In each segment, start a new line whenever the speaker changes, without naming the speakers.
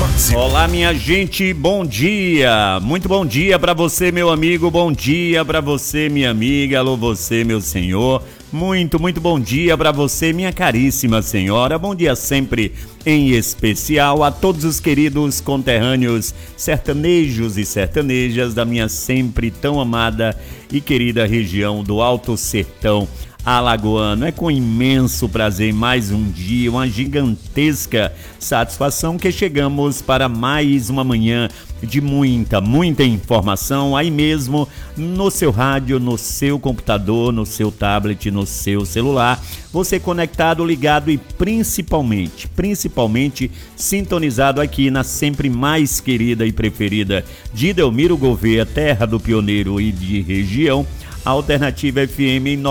máximo.
Olá, minha gente, bom dia. Muito bom dia para você, meu amigo. Bom dia para você, minha amiga. Alô, você, meu senhor. Muito bom dia para você, minha caríssima senhora. Bom dia sempre, em especial a todos os queridos conterrâneos sertanejos e sertanejas da minha sempre tão amada e querida região do Alto Sertão alagoano. É com imenso prazer em mais um dia, uma gigantesca satisfação que chegamos para mais uma manhã de muita informação aí mesmo no seu rádio, no seu computador, no seu tablet, no seu celular, você conectado, ligado e principalmente sintonizado aqui na sempre mais querida e preferida de Delmiro Gouveia, terra do pioneiro e de região, Alternativa FM em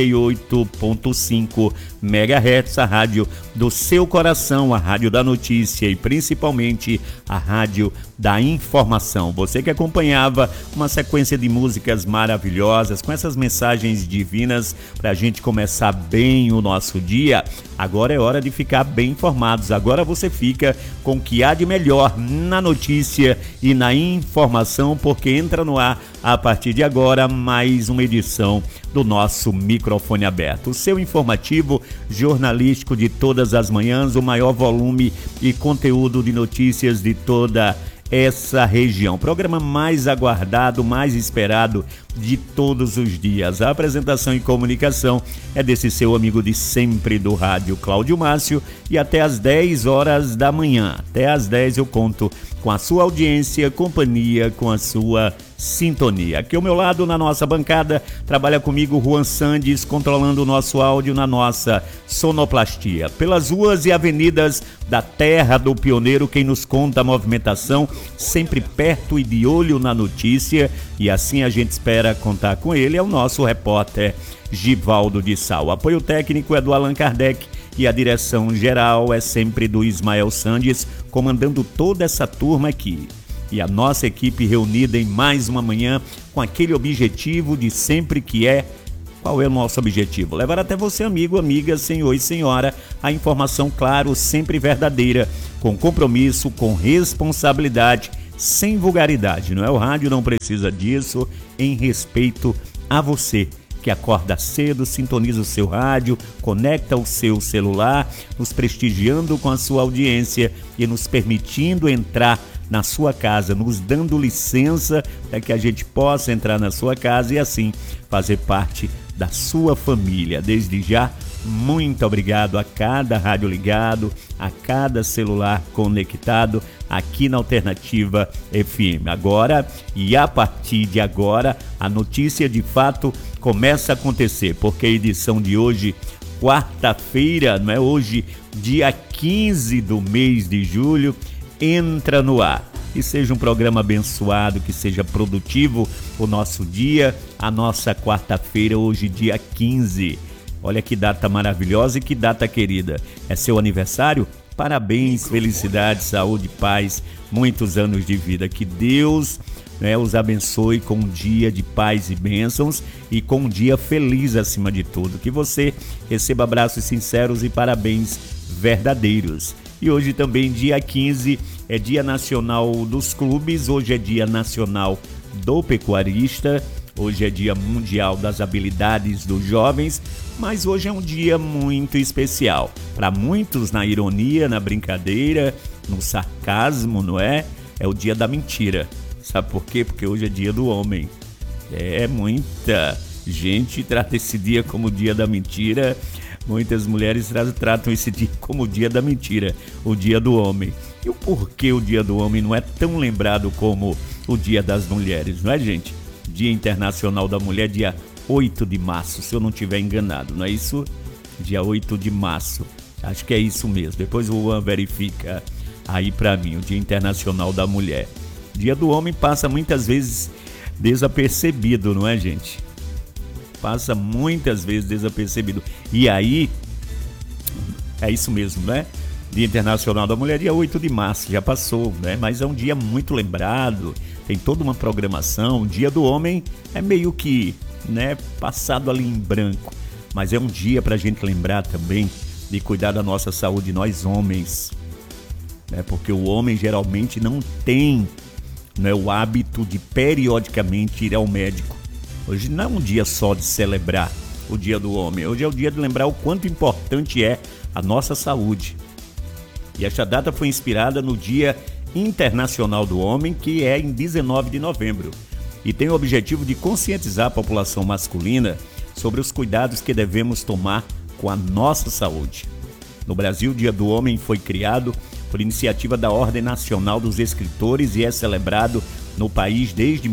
98.5 MHz, a rádio do seu coração, a rádio da notícia e principalmente a rádio da informação. Você que acompanhava uma sequência de músicas maravilhosas com essas mensagens divinas para a gente começar bem o nosso dia, agora é hora de ficar bem informados. Agora você fica com o que há de melhor na notícia e na informação, porque entra no ar a partir de agora mais uma edição do nosso Microfone Aberto, o seu informativo jornalístico de todas as manhãs, o maior volume e conteúdo de notícias de toda essa região. Programa mais aguardado, mais esperado de todos os dias. A apresentação e comunicação é desse seu amigo de sempre do rádio, Cláudio Márcio, e até às 10 horas da manhã. Até às 10 eu conto com a sua audiência, companhia, com a sua sintonia. Aqui ao meu lado, na nossa bancada, trabalha comigo Juan Sandes, controlando o nosso áudio na nossa sonoplastia. Pelas ruas e avenidas da terra do pioneiro, quem nos conta a movimentação, sempre perto e de olho na notícia, e assim a gente espera contar com ele, é o nosso repórter Givaldo de Sal. O apoio técnico é do Allan Kardec e a direção geral é sempre do Ismael Sandes, comandando toda essa turma aqui. E a nossa equipe reunida em mais uma manhã com aquele objetivo de sempre que é... Qual é o nosso objetivo? Levar até você, amigo, amiga, senhor e senhora, a informação, claro, sempre verdadeira, com compromisso, com responsabilidade, sem vulgaridade, não é? O rádio não precisa disso, em respeito a você que acorda cedo, sintoniza o seu rádio, conecta o seu celular, nos prestigiando com a sua audiência e nos permitindo entrar na sua casa, nos dando licença para que a gente possa entrar na sua casa e assim fazer parte da sua família. Desde já, muito obrigado a cada rádio ligado, a cada celular conectado aqui na Alternativa FM. Agora e a partir de agora, a notícia de fato começa a acontecer, porque a edição de hoje, quarta-feira, não é hoje, dia 15 do mês de julho, entra no ar. Que seja um programa abençoado, que seja produtivo o nosso dia, a nossa quarta-feira, hoje dia 15. Olha que data maravilhosa e que data querida. É seu aniversário? Parabéns, felicidade, saúde, paz, muitos anos de vida. Que Deus, né, os abençoe com um dia de paz e bênçãos e com um dia feliz acima de tudo. Que você receba abraços sinceros e parabéns verdadeiros. E hoje também, dia 15, é Dia Nacional dos Clubes, hoje é Dia Nacional do Pecuarista, hoje é Dia Mundial das Habilidades dos Jovens, mas hoje é um dia muito especial. Para muitos, na ironia, na brincadeira, no sarcasmo, não é? É o dia da mentira. Sabe por quê? Porque hoje é Dia do Homem. Muita gente trata esse dia como o Dia da Mentira. Muitas mulheres tratam esse dia como o dia da mentira, o dia do homem. E o porquê o dia do homem não é tão lembrado como o dia das mulheres, não é, gente? Dia Internacional da Mulher, dia 8 de março, se eu não estiver enganado, não é isso? Dia 8 de março, acho que é isso mesmo. Depois o Juan verifica aí pra mim, o Dia Internacional da Mulher. Dia do homem passa muitas vezes desapercebido, não é, gente? Passa muitas vezes desapercebido. E aí, é isso mesmo, né? Dia Internacional da Mulher, dia 8 de março, já passou, né? Mas é um dia muito lembrado, tem toda uma programação. O Dia do Homem é meio que, né, passado ali em branco. Mas é um dia pra gente lembrar também de cuidar da nossa saúde, nós homens. né? Porque o homem geralmente não tem, né, o hábito de periodicamente ir ao médico. Hoje não é um dia só de celebrar o Dia do Homem, hoje é o dia de lembrar o quanto importante é a nossa saúde. E esta data foi inspirada no Dia Internacional do Homem, que é em 19 de novembro, e tem o objetivo de conscientizar a população masculina sobre os cuidados que devemos tomar com a nossa saúde. No Brasil, o Dia do Homem foi criado por iniciativa da Ordem Nacional dos Escritores e é celebrado no país desde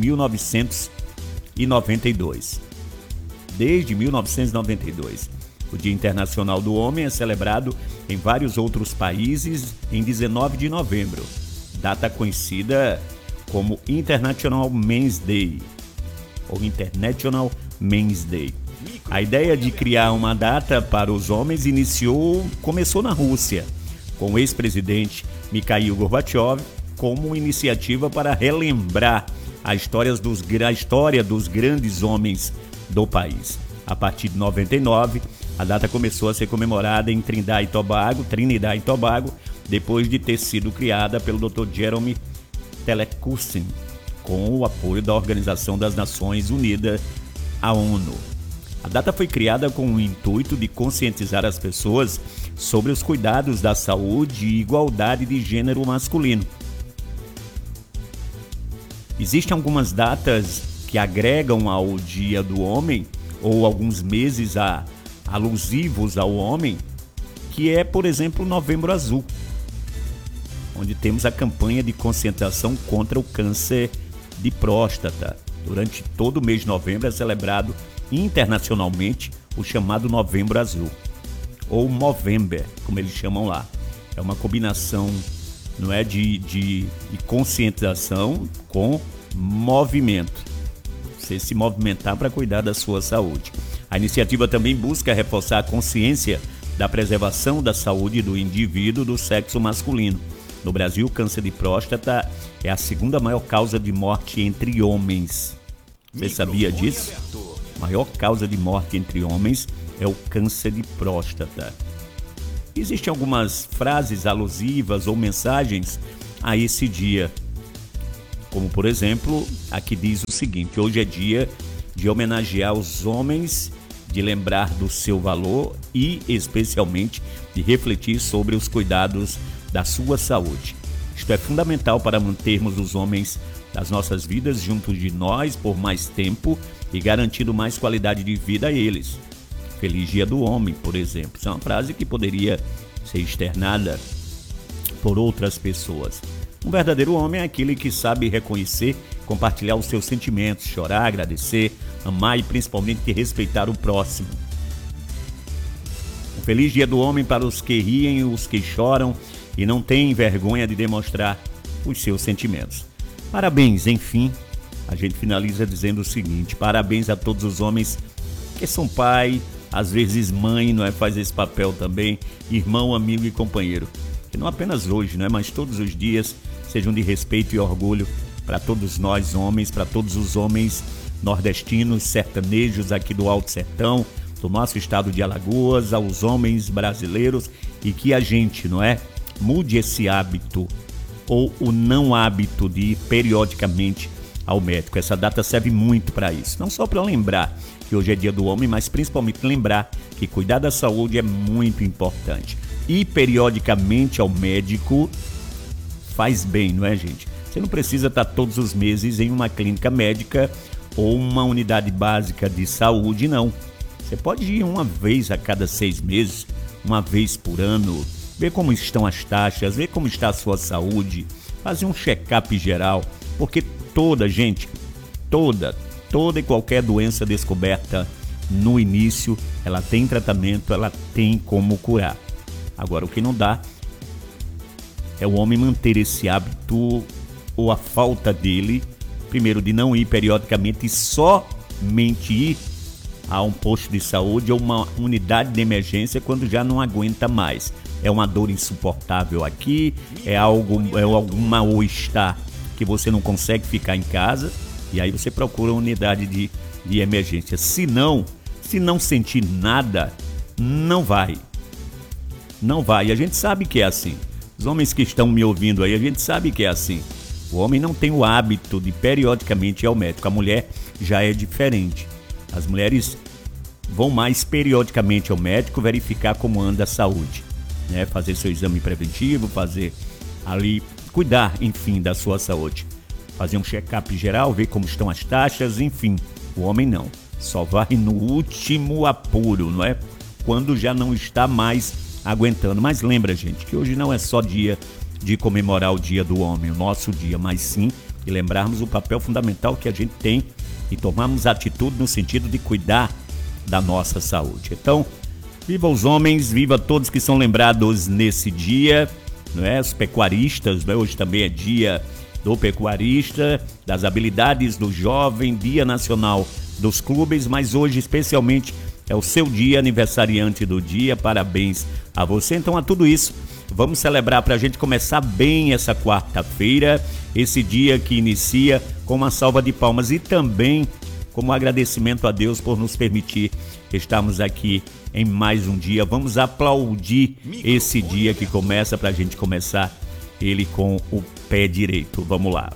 1992. Desde 1992. O Dia Internacional do Homem é celebrado em vários outros países em 19 de novembro, data conhecida como International Men's Day ou International Men's Day. A ideia de criar uma data para os homens começou na Rússia, com o ex-presidente Mikhail Gorbachev, como iniciativa para relembrar a história dos grandes homens do país. A partir de 99, a data começou a ser comemorada em Trinidad e Tobago, depois de ter sido criada pelo Dr. Jeremy Telekusin, com o apoio da Organização das Nações Unidas, a ONU. A data foi criada com o intuito de conscientizar as pessoas sobre os cuidados da saúde e igualdade de gênero masculino. Existem algumas datas que agregam ao Dia do Homem, ou alguns meses alusivos ao homem, que é, por exemplo, o Novembro Azul, onde temos a campanha de conscientização contra o câncer de próstata. Durante todo o mês de novembro é celebrado internacionalmente o chamado Novembro Azul, ou Movember, como eles chamam lá. É uma combinação, não é, de conscientização com movimento. Você se movimentar para cuidar da sua saúde. A iniciativa também busca reforçar a consciência da preservação da saúde do indivíduo do sexo masculino. No Brasil, o câncer de próstata é a segunda maior causa de morte entre homens. Você sabia disso? A maior causa de morte entre homens é o câncer de próstata. Existem algumas frases alusivas ou mensagens a esse dia. Como, por exemplo, a que diz o seguinte: hoje é dia de homenagear os homens, de lembrar do seu valor e, especialmente, de refletir sobre os cuidados da sua saúde. Isto é fundamental para mantermos os homens das nossas vidas junto de nós por mais tempo e garantindo mais qualidade de vida a eles. Feliz Dia do Homem, por exemplo. Isso é uma frase que poderia ser externada por outras pessoas. Um verdadeiro homem é aquele que sabe reconhecer, compartilhar os seus sentimentos, chorar, agradecer, amar e principalmente respeitar o próximo. Um feliz Dia do Homem para os que riem e os que choram e não têm vergonha de demonstrar os seus sentimentos. Parabéns, enfim, a gente finaliza dizendo o seguinte: parabéns a todos os homens que são pai, às vezes mãe, não é? Faz esse papel também, irmão, amigo e companheiro. Que não apenas hoje, não é? Mas todos os dias sejam de respeito e orgulho para todos nós homens, para todos os homens nordestinos, sertanejos aqui do Alto Sertão, do nosso estado de Alagoas, aos homens brasileiros, e que a gente, não é, mude esse hábito ou o não hábito de ir periodicamente ao médico. Essa data serve muito para isso, não só para lembrar que hoje é Dia do Homem, mas principalmente lembrar que cuidar da saúde é muito importante. Ir periodicamente ao médico faz bem, não é, gente? Você não precisa estar todos os meses em uma clínica médica ou uma unidade básica de saúde, não. Você pode ir uma vez a cada 6 meses, uma vez por ano, ver como estão as taxas, ver como está a sua saúde, fazer um check-up geral, porque toda e qualquer doença descoberta no início, ela tem tratamento, ela tem como curar. Agora, o que não dá é o homem manter esse hábito ou a falta dele, primeiro, de não ir periodicamente e somente ir a um posto de saúde ou uma unidade de emergência quando já não aguenta mais. É uma dor insuportável aqui, é algum mal-estar que você não consegue ficar em casa, e aí você procura uma unidade de emergência. Se não sentir nada, não vai. Não vai. E a gente sabe que é assim. Os homens que estão me ouvindo aí, a gente sabe que é assim. O homem não tem o hábito de periodicamente ir ao médico. A mulher já é diferente. As mulheres vão mais periodicamente ao médico verificar como anda a saúde, né? Fazer seu exame preventivo, fazer ali, cuidar, enfim, da sua saúde. Fazer um check-up geral, ver como estão as taxas, enfim. O homem não. Só vai no último apuro, não é? Quando já não está mais aguentando. Mas lembra, gente, que hoje não é só dia de comemorar o dia do homem, o nosso dia, mas sim de lembrarmos o papel fundamental que a gente tem e tomarmos atitude no sentido de cuidar da nossa saúde. Então, viva os homens, viva todos que são lembrados nesse dia, não é? Os pecuaristas, não é? Hoje também é dia do pecuarista, das habilidades do jovem, dia nacional dos clubes, mas hoje especialmente é o seu dia, aniversariante do dia, parabéns a você. Então, a tudo isso, vamos celebrar para a gente começar bem essa quarta-feira, esse dia que inicia com uma salva de palmas e também como agradecimento a Deus por nos permitir estarmos aqui em mais um dia. Vamos aplaudir esse dia que começa para a gente começar ele com o pé direito. Vamos lá.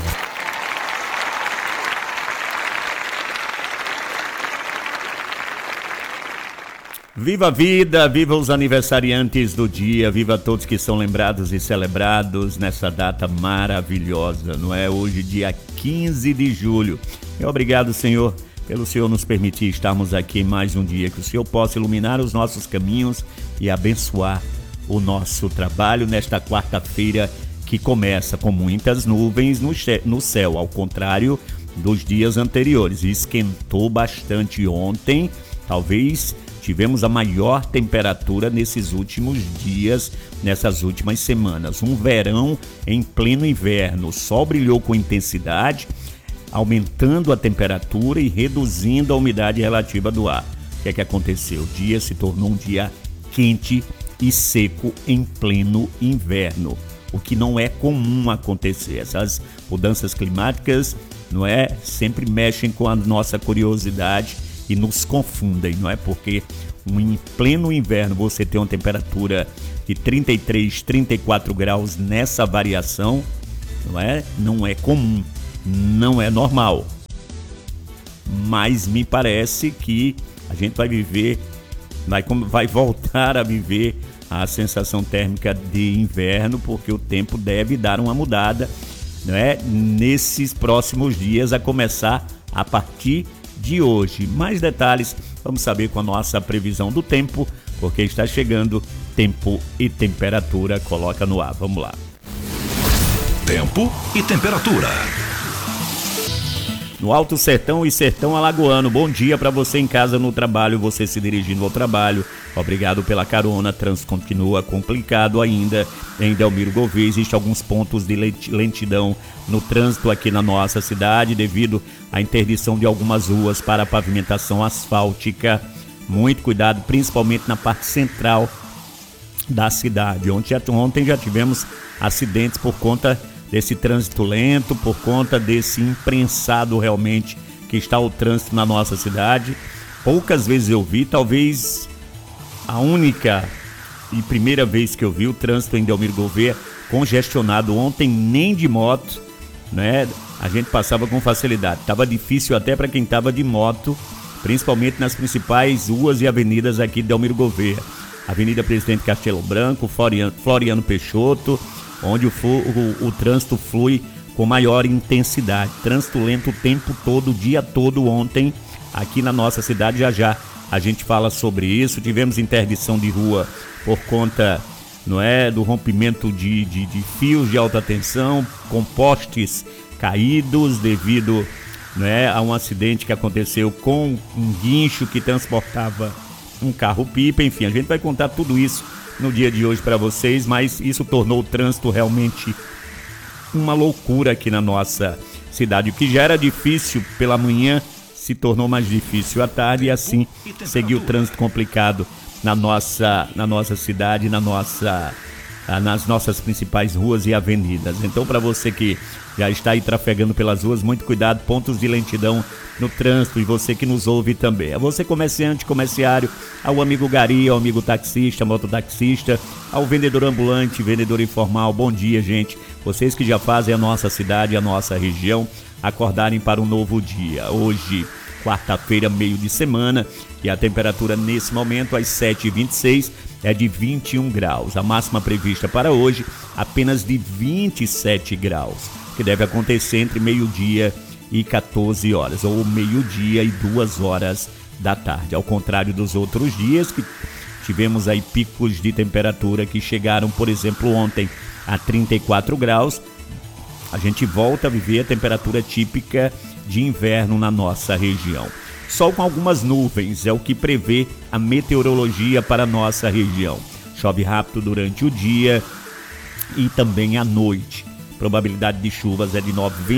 Viva a vida, viva os aniversariantes do dia, viva todos que são lembrados e celebrados nessa data maravilhosa, não é? Hoje, dia 15 de julho. E obrigado, Senhor, pelo Senhor nos permitir estarmos aqui em mais um dia, que o Senhor possa iluminar os nossos caminhos e abençoar o nosso trabalho nesta quarta-feira que começa com muitas nuvens no céu, ao contrário dos dias anteriores. Esquentou bastante ontem, talvez tivemos a maior temperatura nesses últimos dias, nessas últimas semanas. Um verão em pleno inverno. O sol brilhou com intensidade, aumentando a temperatura e reduzindo a umidade relativa do ar. O que é que aconteceu? O dia se tornou um dia quente e seco em pleno inverno, o que não é comum acontecer. Essas mudanças climáticas, não é, sempre mexem com a nossa curiosidade e nos confundem, não é? Porque em pleno inverno você tem uma temperatura de 33, 34 graus nessa variação, não é? Não é comum, não é normal. Mas me parece que a gente vai voltar a viver a sensação térmica de inverno, porque o tempo deve dar uma mudada, não é? Nesses próximos dias, a começar a partir de hoje. Mais detalhes vamos saber com a nossa previsão do tempo, porque está chegando tempo e temperatura. Coloca no ar, vamos lá.
Tempo e temperatura.
No Alto Sertão e Sertão Alagoano, bom dia para você em casa, no trabalho, você se dirigindo ao trabalho. Obrigado pela carona. Trânsito continua complicado ainda em Delmiro Gouveia. Existem alguns pontos de lentidão no trânsito aqui na nossa cidade devido à interdição de algumas ruas para a pavimentação asfáltica. Muito cuidado, principalmente na parte central da cidade. Ontem já tivemos acidentes por conta desse trânsito lento, por conta desse imprensado realmente que está o trânsito na nossa cidade. Poucas vezes eu vi, talvez a única e primeira vez que eu vi o trânsito em Delmiro Gouveia congestionado ontem, nem de moto, né? A gente passava com facilidade. Estava difícil até para quem estava de moto, principalmente nas principais ruas e avenidas aqui de Delmiro Gouveia. Avenida Presidente Castelo Branco, Floriano Peixoto, onde o trânsito flui com maior intensidade. Trânsito lento o tempo todo, o dia todo ontem, aqui na nossa cidade. Já a gente fala sobre isso. Tivemos interdição de rua por conta, não é, do rompimento de fios de alta tensão, com postes caídos devido, não é, a um acidente que aconteceu com um guincho que transportava um carro-pipa. Enfim, a gente vai contar tudo isso no dia de hoje para vocês, mas isso tornou o trânsito realmente uma loucura aqui na nossa cidade. O que já era difícil pela manhã se tornou mais difícil à tarde, e assim seguiu o trânsito complicado na nossa cidade, na nossa nas nossas principais ruas e avenidas. Então, para você que já está aí trafegando pelas ruas, muito cuidado, pontos de lentidão no trânsito, e você que nos ouve também. A você comerciante, comerciário, ao amigo gari, ao amigo taxista, mototaxista, ao vendedor ambulante, vendedor informal, bom dia, gente. Vocês que já fazem a nossa cidade, a nossa região acordarem para um novo dia. Hoje, quarta-feira, meio de semana, e a temperatura nesse momento, às 7h26, é de 21 graus. A máxima prevista para hoje, apenas de 27 graus, que deve acontecer entre meio-dia e 14 horas, ou meio-dia e 2 horas da tarde. Ao contrário dos outros dias, que tivemos aí picos de temperatura que chegaram, por exemplo, ontem a 34 graus, a gente volta a viver a temperatura típica de inverno na nossa região. Sol com algumas nuvens é o que prevê a meteorologia para a nossa região. Chove rápido durante o dia e também à noite. Probabilidade de chuvas é de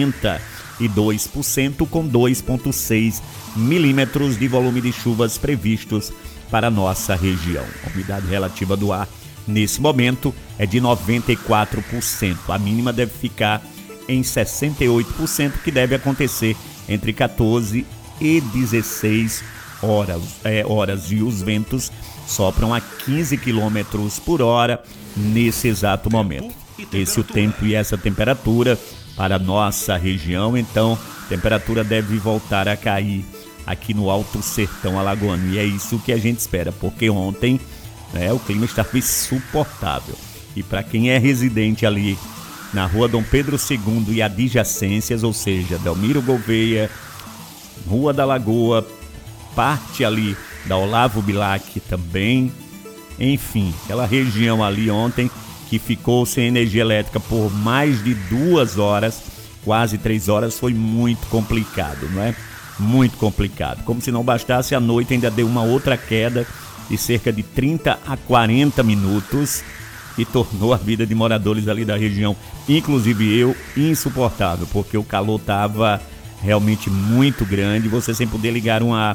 92%, com 2,6 milímetros de volume de chuvas previstos para a nossa região. A umidade relativa do ar nesse momento é de 94%. A mínima deve ficar em 68%, que deve acontecer entre 14 e 16 horas. E os ventos sopram a 15 km por hora nesse exato momento. Esse é o tempo e essa temperatura para a nossa região. Então, a temperatura deve voltar a cair aqui no Alto Sertão Alagoano. E é isso que a gente espera, porque ontem o clima estava insuportável. E para quem é residente ali na Rua Dom Pedro II e adjacências, ou seja, Delmiro Gouveia, Rua da Lagoa, parte ali da Olavo Bilac também, enfim, aquela região ali ontem que ficou sem energia elétrica por mais de 2 horas, quase 3 horas, foi muito complicado, não é? Muito complicado. Como se não bastasse, a noite ainda deu uma outra queda de cerca de 30 a 40 minutos e tornou a vida de moradores ali da região, inclusive eu, insuportável, porque o calor estava realmente muito grande, você sem poder ligar um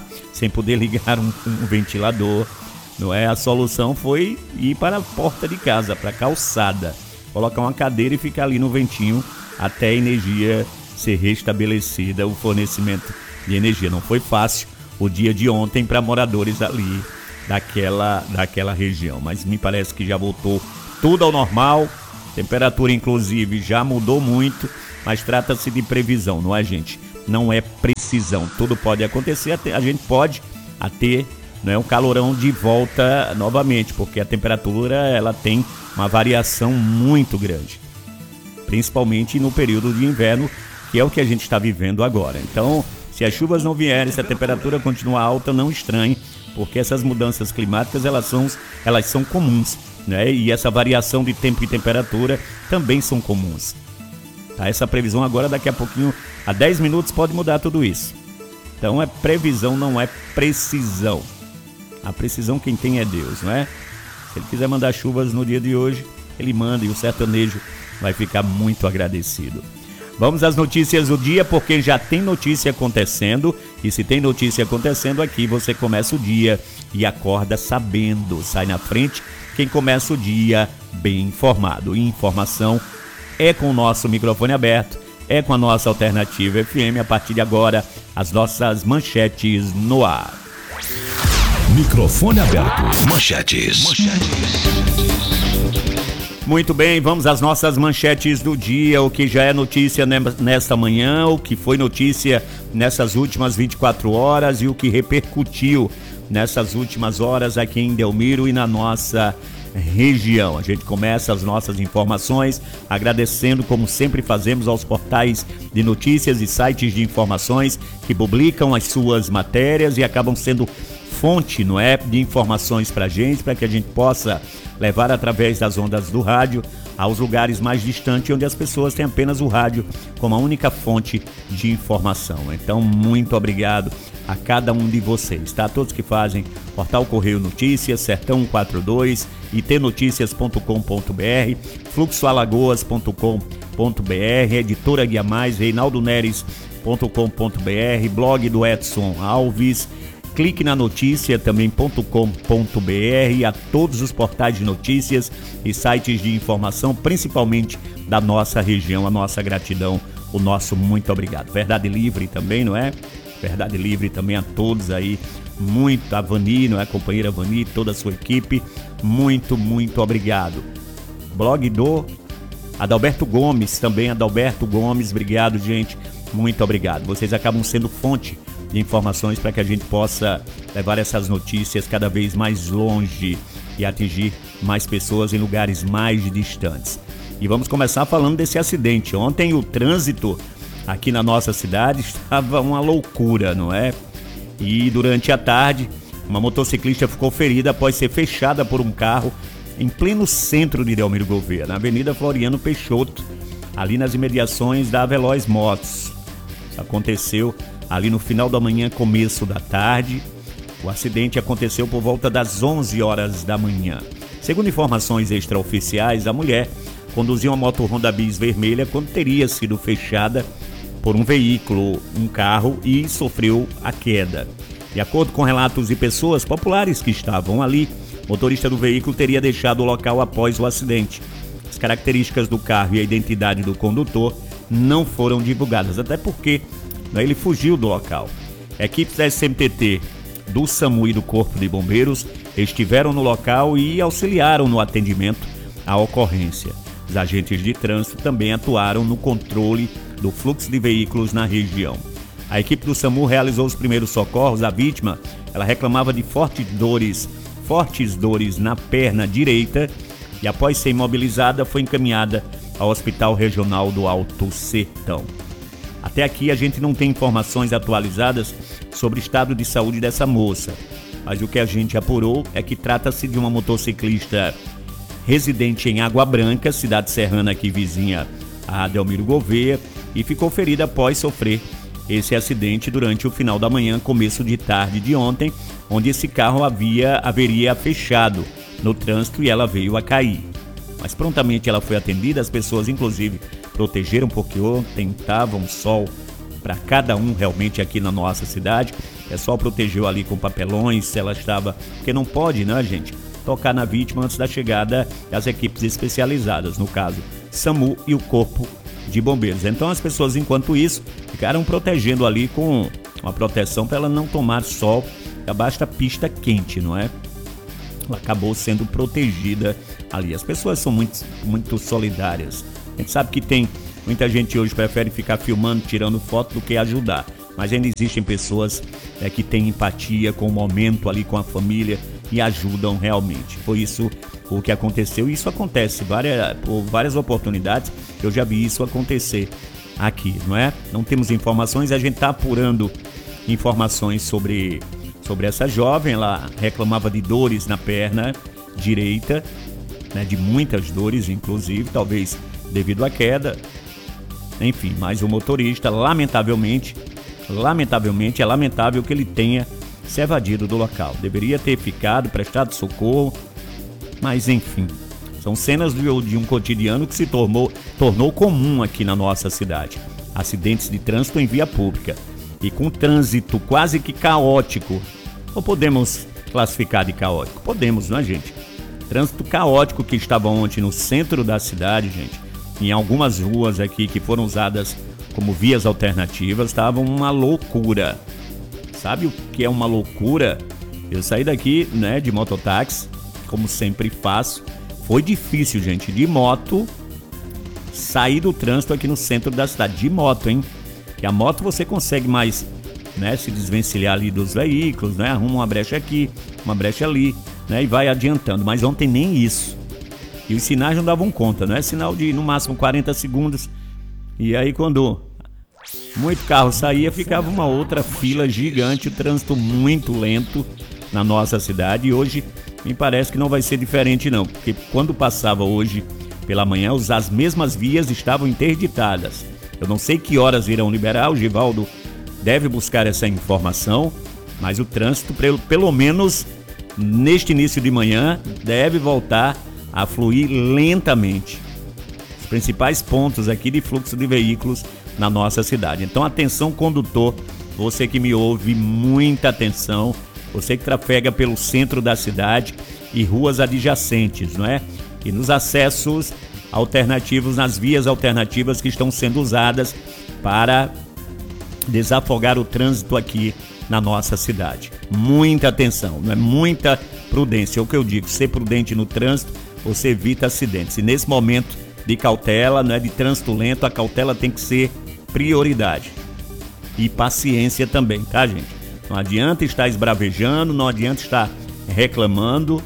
ventilador, não é? A solução foi ir para a porta de casa, para a calçada, colocar uma cadeira e ficar ali no ventinho até a energia ser restabelecida, o fornecimento de energia. Não foi fácil o dia de ontem para moradores ali daquela região, mas me parece que já voltou tudo ao normal. Temperatura inclusive já mudou muito, mas trata-se de previsão, não é, gente? Não é precisão, tudo pode acontecer, a gente pode ter um calorão de volta novamente, porque a temperatura ela tem uma variação muito grande, principalmente no período de inverno, que é o que a gente está vivendo agora. Então, se as chuvas não vierem, se a temperatura continuar alta, não estranhe, porque essas mudanças climáticas elas são comuns, né? E essa variação de tempo e temperatura também são comuns. Tá? Essa previsão agora, daqui a pouquinho, a 10 minutos pode mudar tudo isso. Então é previsão, não é precisão. A precisão quem tem é Deus, não é? Se ele quiser mandar chuvas no dia de hoje, ele manda, e o sertanejo vai ficar muito agradecido. Vamos às notícias do dia, porque já tem notícia acontecendo, e se tem notícia acontecendo aqui, você começa o dia e acorda sabendo. Sai na frente quem começa o dia bem informado. E informação é com o nosso microfone aberto, é com a nossa Alternativa FM. A partir de agora, as nossas manchetes no ar.
Microfone aberto. Manchetes.
Muito bem, vamos às nossas manchetes do dia, o que já é notícia nesta manhã, o que foi notícia nessas últimas 24 horas e o que repercutiu nessas últimas horas aqui em Delmiro e na nossa região. A gente começa as nossas informações agradecendo, como sempre fazemos, aos portais de notícias e sites de informações que publicam as suas matérias e acabam sendo fonte, não é, de informações para que a gente possa levar através das ondas do rádio aos lugares mais distantes, onde as pessoas têm apenas o rádio como a única fonte de informação. Então, muito obrigado a cada um de vocês, tá? Todos que fazem Portal Correio Notícias, Sertão 42, itnoticias.com.br, fluxoalagoas.com.br, Editora Guia Mais, reinaldoneres.com.br, blog do Edson Alves, clique na notícia também.com.br, a todos os portais de notícias e sites de informação, principalmente da nossa região, a nossa gratidão, o nosso muito obrigado. Verdade Livre também, não é? Verdade Livre também a todos aí, muito, a Vani, não é? A companheira Vani, toda a sua equipe, muito obrigado. Blog do Adalberto Gomes, também Adalberto Gomes, obrigado, gente, muito obrigado. Vocês acabam sendo fonte de informações para que a gente possa levar essas notícias cada vez mais longe e atingir mais pessoas em lugares mais distantes. E vamos começar falando desse acidente. Ontem o trânsito aqui na nossa cidade estava uma loucura, não é? E durante a tarde, uma motociclista ficou ferida após ser fechada por um carro em pleno centro de Delmiro Gouveia, na Avenida Floriano Peixoto, ali nas imediações da Veloz Motos. Isso aconteceu ali no final da manhã, começo da tarde. O acidente aconteceu por volta das 11 horas da manhã. Segundo informações extraoficiais, a mulher conduzia uma moto Honda Bis vermelha quando teria sido fechada por um veículo, um carro, e sofreu a queda. De acordo com relatos de pessoas populares que estavam ali, o motorista do veículo teria deixado o local após o acidente. As características do carro e a identidade do condutor não foram divulgadas, até porque ele fugiu do local. Equipes da SMTT, do SAMU e do Corpo de Bombeiros estiveram no local e auxiliaram no atendimento à ocorrência. Os agentes de trânsito também atuaram no controle do fluxo de veículos na região. A equipe do SAMU realizou os primeiros socorros à vítima. Ela reclamava de fortes dores na perna direita e, após ser imobilizada, foi encaminhada ao Hospital Regional do Alto Sertão. Até aqui a gente não tem informações atualizadas sobre o estado de saúde dessa moça, mas o que a gente apurou é que trata-se de uma motociclista residente em Água Branca, cidade serrana aqui vizinha a Delmiro Gouveia, e ficou ferida após sofrer esse acidente durante o final da manhã, começo de tarde de ontem, onde esse carro haveria fechado no trânsito e ela veio a cair. Mas prontamente ela foi atendida, as pessoas inclusive protegeram, porque ontem estava um sol para cada um realmente aqui na nossa cidade. O pessoal protegeu ali com papelões, se ela estava... Porque não pode, né, gente, tocar na vítima antes da chegada das equipes especializadas, no caso SAMU e o Corpo de Bombeiros. Então as pessoas, enquanto isso, ficaram protegendo ali com uma proteção para ela não tomar sol, abaixo da pista quente, não é? Ela acabou sendo protegida ali. As pessoas são muito solidárias. A gente sabe que tem muita gente hoje prefere ficar filmando, tirando foto do que ajudar. Mas ainda existem pessoas que têm empatia com o momento ali, com a família, e ajudam realmente. Foi isso o que aconteceu, e isso acontece por várias oportunidades. Eu já vi isso acontecer aqui, não é? Não temos informações, a gente está apurando informações sobre essa jovem. Ela reclamava de dores na perna direita, né, de muitas dores, inclusive, talvez devido à queda. Enfim, mas o motorista, lamentavelmente, é lamentável que ele tenha se evadido do local. Deveria ter ficado, prestado socorro, mas enfim, são cenas de um cotidiano que se tornou comum aqui na nossa cidade. Acidentes de trânsito em via pública e com trânsito quase que caótico. Ou podemos classificar de caótico? Podemos, não é, gente? Trânsito caótico que estava ontem no centro da cidade, gente. Em algumas ruas aqui que foram usadas como vias alternativas, estava uma loucura. Sabe o que é uma loucura? Eu saí daqui, né, de mototáxi, como sempre faço. Foi difícil, gente, de moto, sair do trânsito aqui no centro da cidade. De moto, hein? Que a moto você consegue mais, né, se desvencilhar ali dos veículos, né? Arruma uma brecha aqui, uma brecha ali, né? E vai adiantando. Mas ontem nem isso. E os sinais não davam conta, né? Sinal de no máximo 40 segundos. E aí quando muito carro saía, ficava uma outra fila gigante, o trânsito muito lento na nossa cidade. E hoje me parece que não vai ser diferente não, porque quando passava hoje pela manhã, as mesmas vias estavam interditadas. Eu não sei que horas irão liberar, o Givaldo deve buscar essa informação, mas o trânsito, pelo menos neste início de manhã, deve voltar a fluir lentamente. Os principais pontos aqui de fluxo de veículos na nossa cidade. Então, atenção, condutor, você que me ouve, muita atenção, Você que trafega pelo centro da cidade e ruas adjacentes, não é? E nos acessos alternativos, nas vias alternativas que estão sendo usadas para desafogar o trânsito aqui na nossa cidade. Muita atenção, não é? Muita prudência. É o que eu digo, ser prudente no trânsito, você evita acidentes. E nesse momento de cautela, não é, de trânsito lento, a cautela tem que ser prioridade. E paciência também, tá, gente? Não adianta estar esbravejando, não adianta estar reclamando.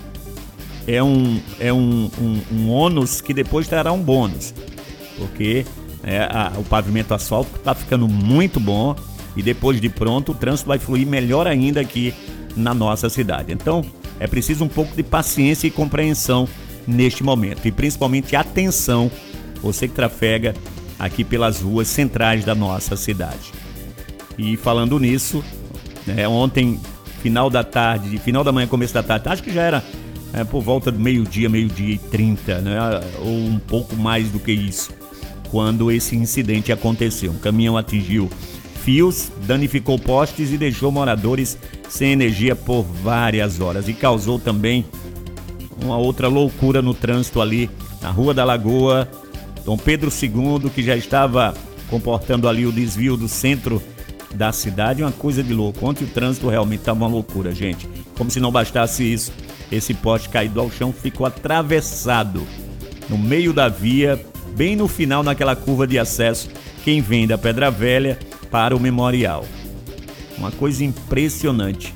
É um ônus que depois terá um bônus, porque o pavimento asfáltico está ficando muito bom e depois de pronto o trânsito vai fluir melhor ainda aqui na nossa cidade. Então é preciso um pouco de paciência e compreensão neste momento e principalmente atenção, você que trafega aqui pelas ruas centrais da nossa cidade. E falando nisso, ontem, final da tarde, final da manhã, começo da tarde, acho que já era por volta do meio-dia e 30, né? Ou um pouco mais do que isso, quando esse incidente aconteceu. Um caminhão atingiu fios, danificou postes e deixou moradores sem energia por várias horas. E causou também uma outra loucura no trânsito ali na Rua da Lagoa, Dom Pedro II, que já estava comportando ali o desvio do centro da cidade. Uma coisa de louco. Ontem o trânsito realmente estava uma loucura, gente. Como se não bastasse isso, esse poste caído ao chão ficou atravessado no meio da via, bem no final, naquela curva de acesso, quem vem da Pedra Velha para o Memorial. Uma coisa impressionante.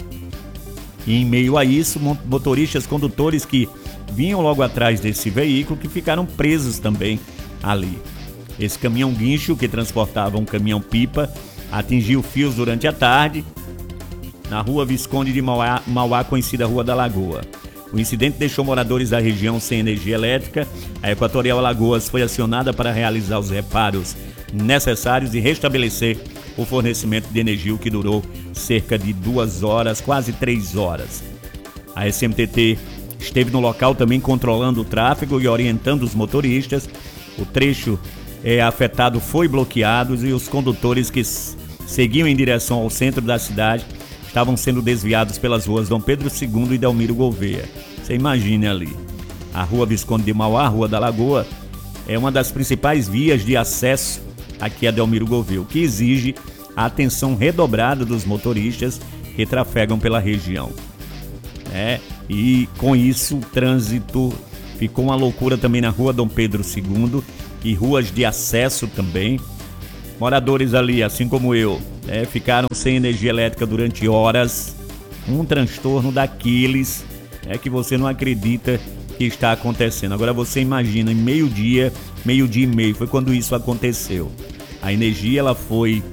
E em meio a isso, motoristas, condutores que vinham logo atrás desse veículo, que ficaram presos também ali. Esse caminhão guincho, que transportava um caminhão-pipa, atingiu fios durante a tarde na Rua Visconde de Mauá, conhecida Rua da Lagoa. O incidente deixou moradores da região sem energia elétrica. A Equatorial Alagoas foi acionada para realizar os reparos necessários e restabelecer o fornecimento de energia, o que durou cerca de 2 horas, quase 3 horas. A SMTT esteve no local também controlando o tráfego e orientando os motoristas. O trecho afetado foi bloqueado e os condutores que seguiam em direção ao centro da cidade estavam sendo desviados pelas ruas Dom Pedro II e Delmiro Gouveia. Você imagine ali. A Rua Visconde de Mauá, Rua da Lagoa, é uma das principais vias de acesso aqui a Delmiro Gouveia, o que exige a atenção redobrada dos motoristas que trafegam pela região. E com isso o trânsito ficou uma loucura também na Rua Dom Pedro II e ruas de acesso também. Moradores ali, assim como eu, ficaram sem energia elétrica durante horas. Um transtorno daqueles que você não acredita que está acontecendo. Agora você imagina, em meio-dia e meio, foi quando isso aconteceu. A energia, ela foi,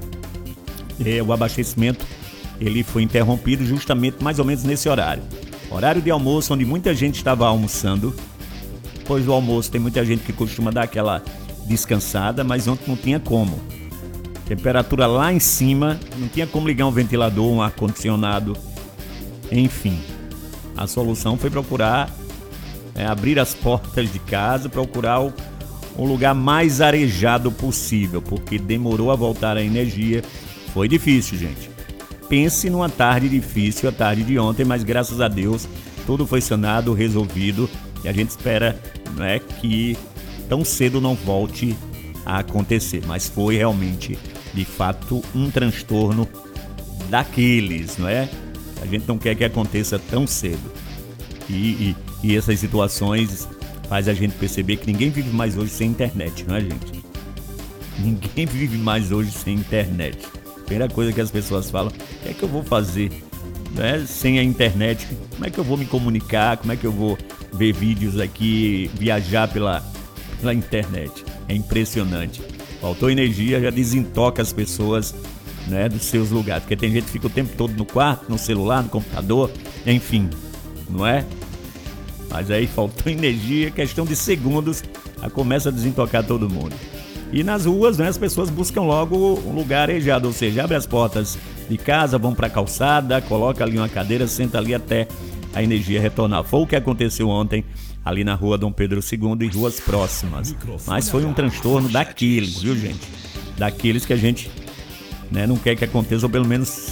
o abastecimento, ele foi interrompido justamente mais ou menos nesse horário. Horário de almoço, onde muita gente estava almoçando. Depois do almoço tem muita gente que costuma dar aquela descansada, mas ontem não tinha como. Temperatura lá em cima, não tinha como ligar um ventilador, um ar-condicionado, enfim. A solução foi procurar abrir as portas de casa, procurar o lugar mais arejado possível, porque demorou a voltar a energia. Foi difícil, gente. Pense numa tarde difícil, a tarde de ontem, mas graças a Deus tudo foi sanado, resolvido, e a gente espera que tão cedo não volte a acontecer, mas foi realmente, de fato, um transtorno daqueles, não é? A gente não quer que aconteça tão cedo. E essas situações faz a gente perceber que ninguém vive mais hoje sem internet, não é, gente? Ninguém vive mais hoje sem internet. Primeira coisa que as pessoas falam, o que é que eu vou fazer sem a internet? Como é que eu vou me comunicar? Como é que eu vou ver vídeos aqui, viajar pela internet? É impressionante. Faltou energia, já desintoca as pessoas dos seus lugares. Porque tem gente que fica o tempo todo no quarto, no celular, no computador, enfim, não é? Mas aí faltou energia, questão de segundos, começa a desintocar todo mundo. E nas ruas, as pessoas buscam logo um lugar arejado, ou seja, abre as portas de casa, vão para a calçada, coloca ali uma cadeira, senta ali até a energia retornar. Foi o que aconteceu ontem ali na Rua Dom Pedro II e ruas próximas. Mas foi um transtorno daqueles, viu, gente? Daqueles que a gente não quer que aconteça, ou pelo menos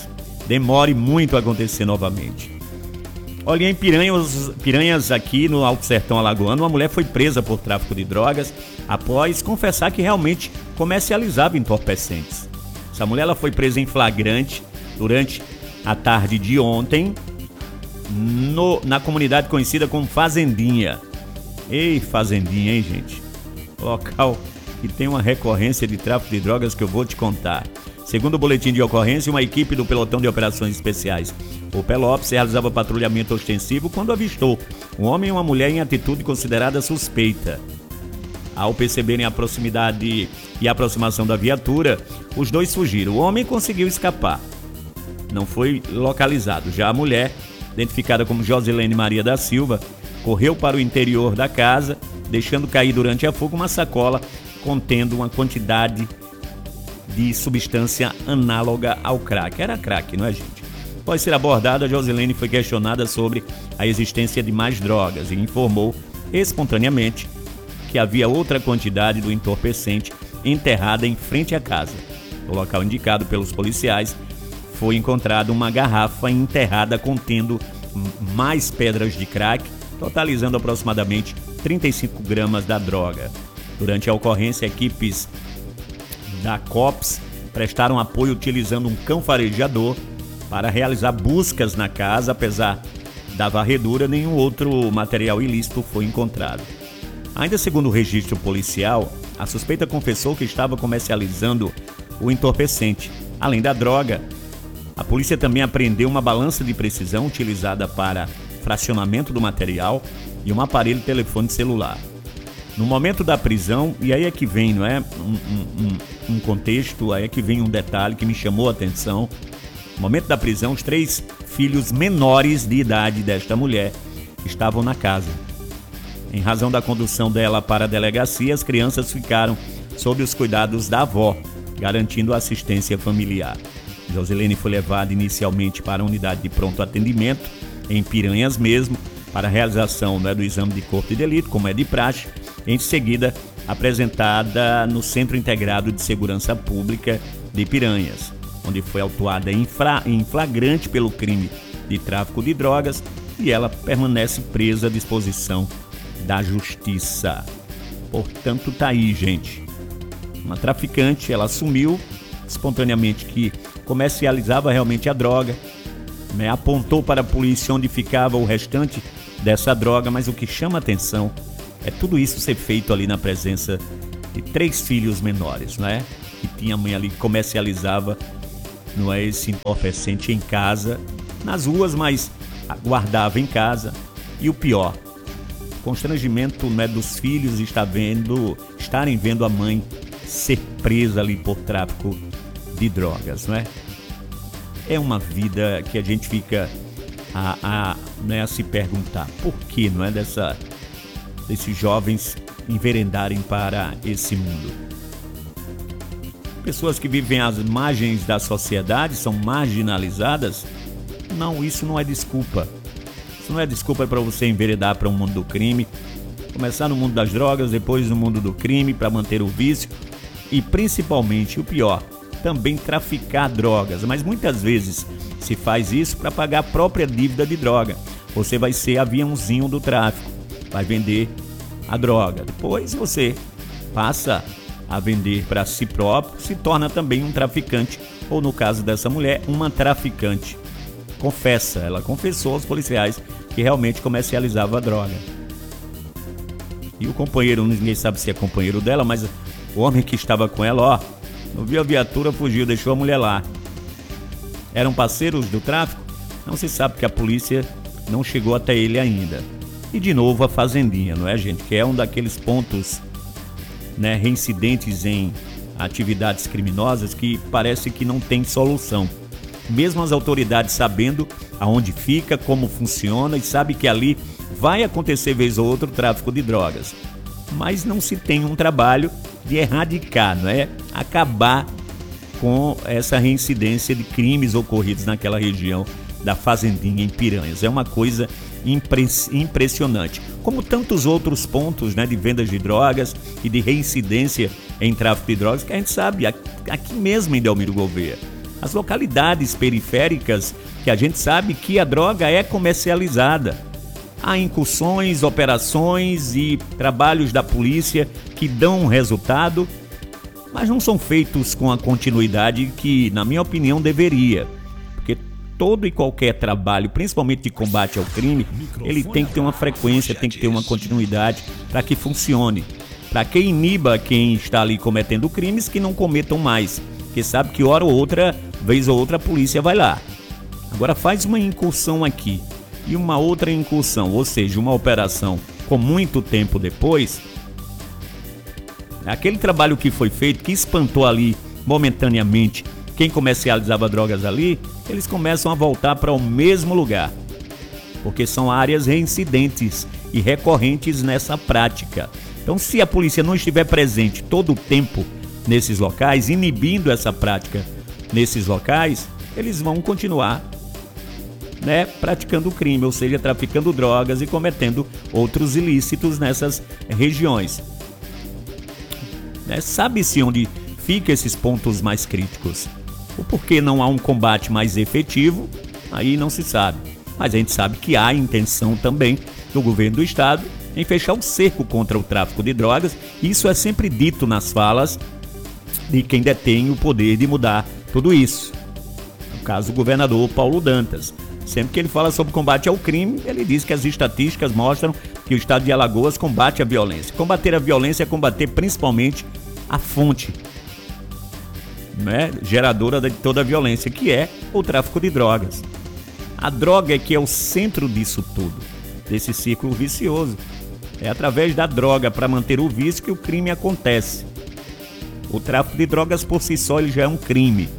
demore muito a acontecer novamente. Olha, em Piranhas aqui no Alto Sertão Alagoano, uma mulher foi presa por tráfico de drogas após confessar que realmente comercializava entorpecentes. Essa mulher ela foi presa em flagrante durante a tarde de ontem na comunidade conhecida como Fazendinha. Ei, Fazendinha, hein, gente? Local que tem uma recorrência de tráfico de drogas que eu vou te contar. Segundo o boletim de ocorrência, uma equipe do Pelotão de Operações Especiais, o Pelopes, realizava patrulhamento ostensivo quando avistou um homem e uma mulher em atitude considerada suspeita. Ao perceberem a proximidade e a aproximação da viatura, os dois fugiram. O homem conseguiu escapar. Não foi localizado. Já a mulher, identificada como Josilene Maria da Silva, correu para o interior da casa, deixando cair durante a fuga uma sacola contendo uma quantidade de substância análoga ao crack. Era crack, não é, gente? Após ser abordada, a Josilene foi questionada sobre a existência de mais drogas e informou espontaneamente que havia outra quantidade do entorpecente enterrada em frente à casa. No local indicado pelos policiais, foi encontrada uma garrafa enterrada contendo mais pedras de crack, totalizando aproximadamente 35 gramas da droga. Durante a ocorrência, equipes da COPS prestaram apoio utilizando um cão farejador para realizar buscas na casa. Apesar da varredura, nenhum outro material ilícito foi encontrado. Ainda segundo o registro policial, a suspeita confessou que estava comercializando o entorpecente. Além da droga, a polícia também apreendeu uma balança de precisão utilizada para fracionamento do material e um aparelho telefone celular. No momento da prisão, e aí é que vem, não é, um contexto, aí é que vem um detalhe que me chamou a atenção. No momento da prisão, os 3 filhos menores de idade desta mulher estavam na casa. Em razão da condução dela para a delegacia, as crianças ficaram sob os cuidados da avó, garantindo a assistência familiar. Josilene foi levada inicialmente para a unidade de pronto atendimento, em Piranhas mesmo, para a realização do exame de corpo de delito, como é de praxe. Em seguida, apresentada no Centro Integrado de Segurança Pública de Piranhas, onde foi autuada em flagrante pelo crime de tráfico de drogas, e ela permanece presa à disposição da Justiça. Portanto, tá aí, gente. Uma traficante, ela assumiu espontaneamente que comercializava realmente a droga, né? Apontou para a polícia onde ficava o restante dessa droga, mas o que chama atenção é tudo isso ser feito ali na presença de 3 filhos menores, né? Que tinha a mãe ali que comercializava, não é, esse entorpecente em casa, nas ruas, mas guardava em casa. E o pior, constrangimento, né, dos filhos estarem vendo a mãe ser presa ali por tráfico de drogas, né? É uma vida que a gente fica a se perguntar por que, não é, desses jovens enveredarem para esse mundo. Pessoas que vivem às margens da sociedade, são marginalizadas. Não, isso não é desculpa. Isso não é desculpa para você enveredar para o mundo do crime, começar no mundo das drogas, depois no mundo do crime para manter o vício e principalmente, o pior, também traficar drogas. Mas muitas vezes se faz isso para pagar a própria dívida de droga. Você vai ser aviãozinho do tráfico, vai vender a droga. Depois você passa a vender para si próprio, se torna também um traficante, ou no caso dessa mulher, uma traficante. Ela confessou aos policiais que realmente comercializava a droga. E o companheiro, ninguém sabe se é companheiro dela, mas o homem que estava com ela, não viu a viatura, fugiu, deixou a mulher lá. Eram parceiros do tráfico? Não se sabe, porque a polícia não chegou até ele ainda. E de novo a Fazendinha, não é, gente? Que é um daqueles pontos, né, reincidentes em atividades criminosas que parece que não tem solução. Mesmo as autoridades sabendo aonde fica, como funciona, e sabe que ali vai acontecer vez ou outra o tráfico de drogas. Mas não se tem um trabalho de erradicar, não é? Acabar com essa reincidência de crimes ocorridos naquela região da Fazendinha em Piranhas. É uma coisa impressionante. Como tantos outros pontos, né, de vendas de drogas e de reincidência em tráfico de drogas, que a gente sabe, aqui mesmo em Delmiro Gouveia. as localidades periféricas, que a gente sabe que a droga é comercializada. Há incursões, operações e trabalhos da polícia que dão um resultado, mas não são feitos com a continuidade que, na minha opinião, deveria. Porque todo e qualquer trabalho, principalmente de combate ao crime, ele tem que ter uma frequência, tem que ter uma continuidade para que funcione. Para que iniba quem está ali cometendo crimes que não cometam mais. Porque sabe que hora ou outra, vez ou outra, a polícia vai lá. Agora faz uma incursão aqui e uma outra incursão, ou seja, uma operação com muito tempo depois. Aquele trabalho que foi feito, que espantou ali momentaneamente quem comercializava drogas ali, eles começam a voltar para o mesmo lugar, porque são áreas reincidentes e recorrentes nessa prática. Então, se a polícia não estiver presente todo o tempo nesses locais, inibindo essa prática nesses locais, eles vão continuar, praticando crime, ou seja, traficando drogas e cometendo outros ilícitos nessas regiões. Sabe-se onde ficam esses pontos mais críticos. O porquê não há um combate mais efetivo, aí não se sabe. Mas a gente sabe que há intenção também do governo do estado em fechar o cerco contra o tráfico de drogas. Isso é sempre dito nas falas de quem detém o poder de mudar tudo isso. No caso, o governador Paulo Dantas. Sempre que ele fala sobre combate ao crime, ele diz que as estatísticas mostram que o estado de Alagoas combate a violência. Combater a violência é combater principalmente a fonte, geradora de toda a violência, que é o tráfico de drogas. A droga é que é o centro disso tudo, desse círculo vicioso. É através da droga, para manter o vício, que o crime acontece. O tráfico de drogas por si só ele já é um crime.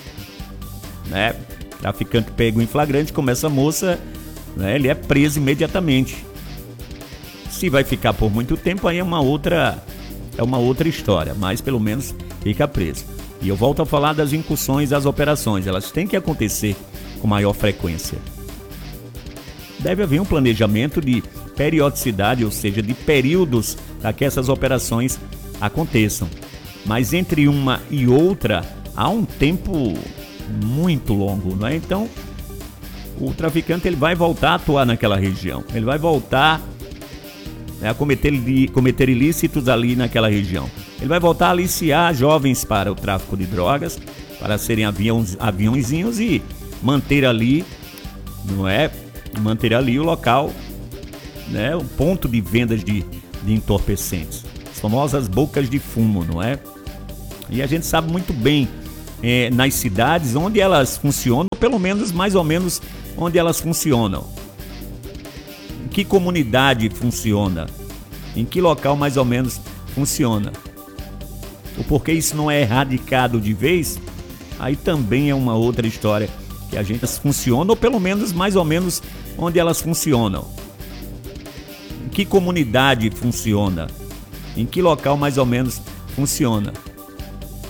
Traficante pego em flagrante, como essa moça, ele é preso imediatamente. Se vai ficar por muito tempo, aí é uma outra história, mas pelo menos fica preso. E eu volto a falar das incursões, das operações, elas têm que acontecer com maior frequência. Deve haver um planejamento de periodicidade, ou seja, de períodos para que essas operações aconteçam. Mas entre uma e outra há um tempo muito longo, Então, o traficante ele vai voltar a atuar naquela região, ele vai voltar a cometer ilícitos ali naquela região. Ele vai voltar a aliciar jovens para o tráfico de drogas, para serem aviãozinhos e manter ali, manter ali o local, o ponto de vendas de entorpecentes, as famosas bocas de fumo, E a gente sabe muito bem nas cidades onde elas funcionam, pelo menos mais ou menos onde elas funcionam. Em que comunidade funciona? Em que local mais ou menos funciona? O porquê isso não é erradicado de vez, aí também é uma outra história, que a gente funciona, ou pelo menos mais ou menos onde elas funcionam. Em que comunidade funciona? Em que local mais ou menos funciona?